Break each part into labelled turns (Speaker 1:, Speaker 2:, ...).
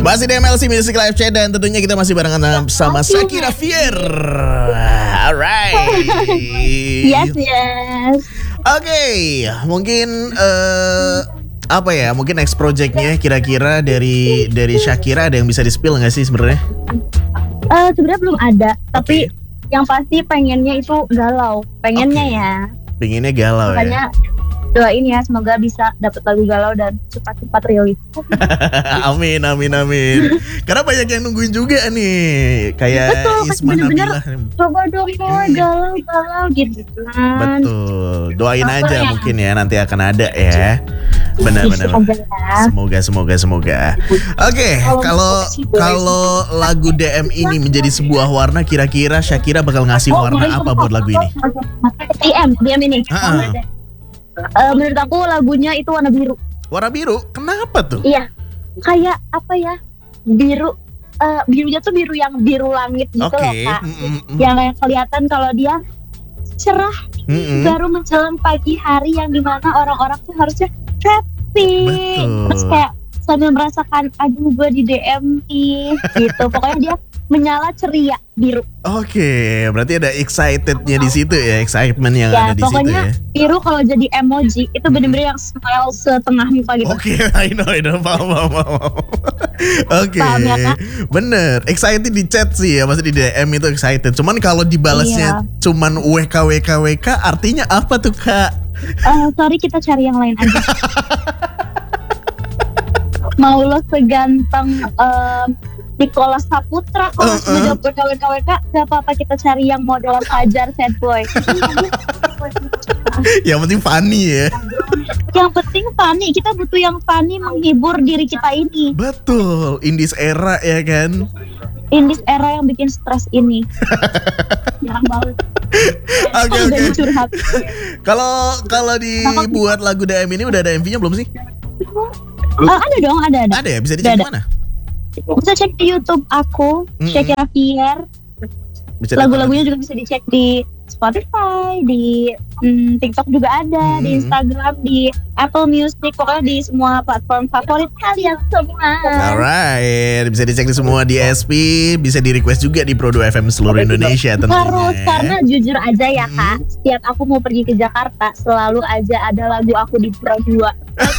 Speaker 1: Masih di MLC Music Live Chat dan tentunya kita masih barengan sama Shakira Fier. Alright.
Speaker 2: Yes.
Speaker 1: Oke, mungkin apa ya? Mungkin next projectnya kira-kira dari Shakira ada yang bisa di-spill nggak sih sebenarnya?
Speaker 2: Sebenarnya belum ada, tapi yang pasti pengennya itu galau, pengennya
Speaker 1: Pengennya galau
Speaker 2: makanya, doain ya semoga bisa dapat lagu galau dan cepat-cepat rilis.
Speaker 1: Amin. Karena banyak yang nungguin juga nih, kayak Isma Nabilah.
Speaker 2: Coba dong galau gitu kan.
Speaker 1: Betul, doain aja mungkin ya nanti akan ada ya. Benar. Semoga. Oke, kalau lagu DM ini menjadi sebuah warna, kira-kira Shakira bakal ngasih warna apa buat lagu ini?
Speaker 2: DM ini. Menurut aku lagunya itu warna biru.
Speaker 1: Warna biru? Kenapa tuh?
Speaker 2: Iya, kayak apa ya? Biru. Birunya tuh biru yang biru langit gitu loh Kak. Yang kelihatan kalau dia cerah. Baru menjelang pagi hari yang dimana orang-orang tuh harusnya happy.
Speaker 1: Betul.
Speaker 2: Terus kayak sambil merasakan aduh gue di DM nih gitu. Pokoknya dia menyala ceria biru.
Speaker 1: Oke, berarti ada excitednya di situ ya, excitement yang ada di situ ya.
Speaker 2: Pokoknya biru kalau jadi emoji itu bener-bener yang smile setengah muka gitu.
Speaker 1: Oke, I know, paham. Oke,
Speaker 2: Paham ya, Kak?
Speaker 1: Bener, excited di chat sih ya, maksudnya di DM itu excited. Cuman kalau dibalasnya cuman WK, artinya apa tuh Kak?
Speaker 2: Sorry kita cari yang lain aja. Mau lo seganteng Nicholas Saputra kalau sudah jawab WK gak apa-apa, kita cari yang modelan Fajar sad boy.
Speaker 1: Yang penting funny ya.
Speaker 2: Yang penting funny, kita butuh yang funny menghibur diri kita ini.
Speaker 1: Betul, in this era ya kan.
Speaker 2: In this era yang bikin stres ini. Jarang banget.
Speaker 1: Oke.
Speaker 2: Curhat.
Speaker 1: Kalau dibuat lagu DM ini udah ada MV-nya belum sih?
Speaker 2: Ada dong, ada.
Speaker 1: Ada ya, bisa dicek di mana?
Speaker 2: Bisa cek di YouTube aku, Shakira Fier. Lagu-lagunya juga bisa dicek di Spotify, di TikTok juga ada, di Instagram, di Apple Music, pokoknya di semua platform favorit kalian semua.
Speaker 1: Alright, bisa dicek di semua di SP, bisa di request juga di Pro 2 FM seluruh Indonesia tentunya.
Speaker 2: Harus, karena jujur aja ya Kak, setiap aku mau pergi ke Jakarta selalu aja ada lagu aku di Pro 2.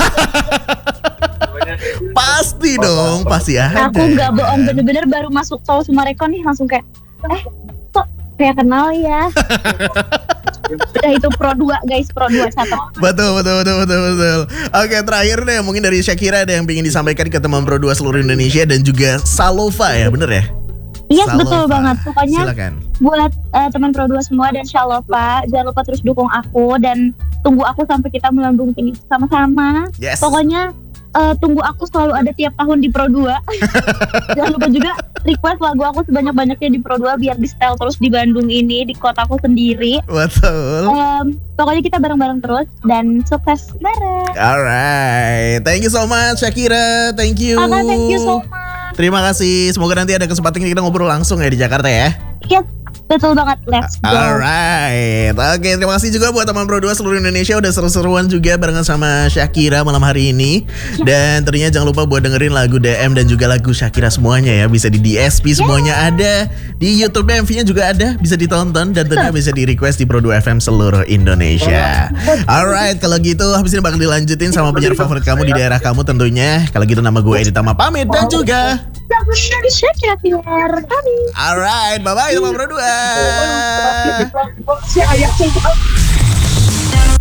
Speaker 1: Pasti dong, pasti ada.
Speaker 2: Aku nggak bohong, bener-bener baru masuk tol Sumarekon nih langsung kayak kok kayak kenal ya. Udah itu Pro 2 guys, Pro 2 satu.
Speaker 1: Betul. Oke, terakhir deh mungkin dari Shakira ada yang ingin disampaikan ke teman Pro 2 seluruh Indonesia dan juga Salova ya, bener ya?
Speaker 2: Iya, betul banget. Pokoknya
Speaker 1: silakan.
Speaker 2: Buat teman Pro 2 semua dan Salova, jangan lupa terus dukung aku dan tunggu aku sampai kita melambung ini sama-sama.
Speaker 1: Yes.
Speaker 2: Pokoknya tunggu aku selalu ada tiap tahun di Pro 2. Jangan lupa juga request lagu aku sebanyak-banyaknya di Pro 2 biar di style terus di Bandung ini, di kotaku sendiri.
Speaker 1: Betul.
Speaker 2: Pokoknya kita bareng-bareng terus dan sukses bareng.
Speaker 1: Alright, thank you so much Shakira, thank you.
Speaker 2: Thank you so much.
Speaker 1: Terima kasih, semoga nanti ada kesempatan kita ngobrol langsung ya di Jakarta ya.
Speaker 2: Yes. Betul banget, let's go.
Speaker 1: Alright, oke, terima kasih juga buat teman Pro 2 seluruh Indonesia udah seru-seruan juga barengan sama Shakira malam hari ini. Dan tentunya jangan lupa buat dengerin lagu DM dan juga lagu Shakira semuanya ya. Bisa di DSP semuanya ada, di YouTube MV-nya juga ada, bisa ditonton dan tentunya bisa di request di Pro 2 FM seluruh Indonesia. Alright, kalau gitu habis ini bakal dilanjutin sama penyiar favorit kamu di daerah kamu tentunya. Kalau gitu nama gue Editama pamit dan juga
Speaker 2: Shakira Fier.
Speaker 1: Alright, bye-bye teman Pro 2.